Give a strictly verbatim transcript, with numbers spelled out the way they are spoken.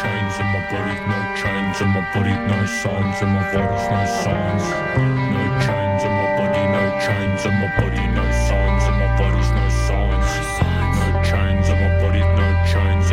chains in my body, no chains in my body, no signs in my vitals, no signs. No chains in my body, no chains in my body, no